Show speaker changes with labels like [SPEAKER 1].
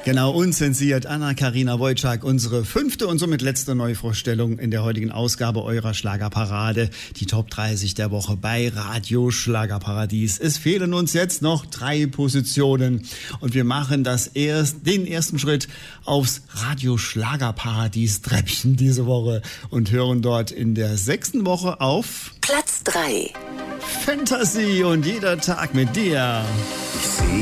[SPEAKER 1] Genau, unzensiert Anna-Karina Wojcik, unsere 5. und somit letzte Neuvorstellung in der heutigen Ausgabe eurer Schlagerparade. Die Top 30 der Woche bei Radio Schlagerparadies. Es fehlen uns jetzt noch 3 Positionen und wir machen den ersten Schritt aufs Radio Schlagerparadies Treppchen diese Woche und hören dort in der 6. Woche auf
[SPEAKER 2] Platz 3.
[SPEAKER 1] Fantasy und jeder Tag mit dir.
[SPEAKER 3] Ich sehe